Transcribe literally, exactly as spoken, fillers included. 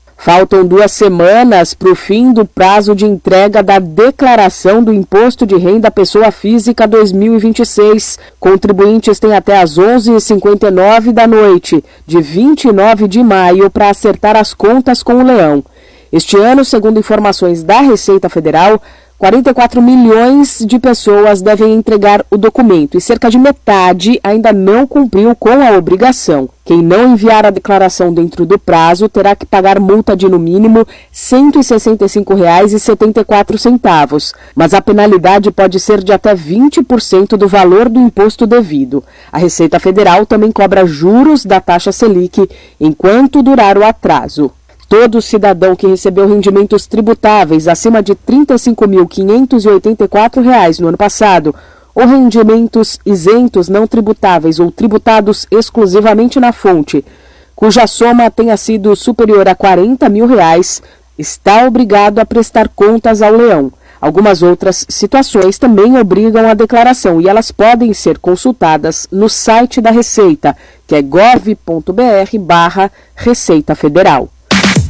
Faltam duas semanas para o fim do prazo de entrega da declaração do Imposto de Renda Pessoa Física dois mil e vinte e seis. Contribuintes têm até às onze e cinquenta e nove da noite, de vinte e nove de maio, para acertar as contas com o leão. Este ano, segundo informações da Receita Federal, quarenta e quatro milhões de pessoas devem entregar o documento e cerca de metade ainda não cumpriu com a obrigação. Quem não enviar a declaração dentro do prazo terá que pagar multa de no mínimo cento e sessenta e cinco reais e setenta e quatro centavos, mas a penalidade pode ser de até vinte por cento do valor do imposto devido. A Receita Federal também cobra juros da taxa Selic enquanto durar o atraso. Todo cidadão que recebeu rendimentos tributáveis acima de trinta e cinco mil quinhentos e oitenta e quatro reais no ano passado, ou rendimentos isentos não tributáveis ou tributados exclusivamente na fonte, cuja soma tenha sido superior a quarenta mil reais, está obrigado a prestar contas ao leão. Algumas outras situações também obrigam a declaração e elas podem ser consultadas no site da Receita, que é gov ponto br barra Receita Federal.